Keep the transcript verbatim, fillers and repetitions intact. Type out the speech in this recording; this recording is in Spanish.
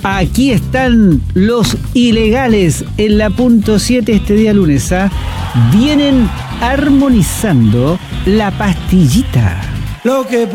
Aquí están los ilegales en la punto siete este día lunes. ¿eh? Vienen armonizando la pastillita. Lo que